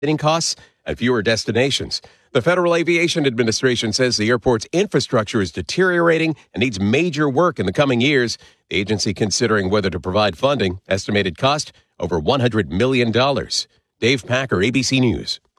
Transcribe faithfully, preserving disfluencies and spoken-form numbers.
costs at fewer destinations. The Federal Aviation Administration says the airport's infrastructure is deteriorating and needs major work in the coming years. The agency considering whether to provide funding. Estimated cost over one hundred million dollars. Dave Packer, A B C News.